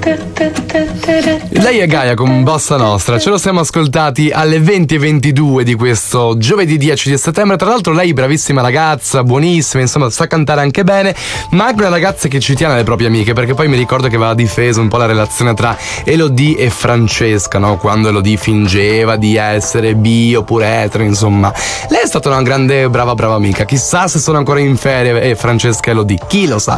Lei è Gaia con Bossa Nostra, ce lo siamo ascoltati alle 20:22 di questo giovedì 10 di settembre. Tra l'altro lei bravissima ragazza, buonissima, insomma sa cantare anche bene, ma anche una ragazza che ci tiene alle proprie amiche, perché poi mi ricordo che aveva difeso un po' la relazione tra Elodie e Francesca, no? Quando Elodie fingeva di essere bi oppure etero, insomma. Lei è stata una grande brava amica, chissà se sono ancora in ferie Francesca e Elodie, chi lo sa.